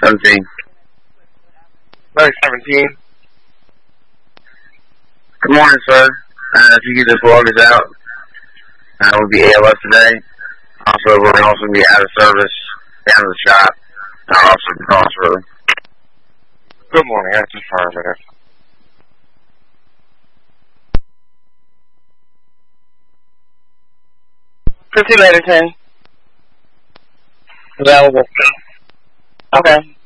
17. 17. Good morning, sir. If you could just log us out, we'll be ALS today. Also, we're going to also be out of service down to the shop. Also, the crossroad. Good morning, that's affirmative. Chrissy Letterton. Available. Okay.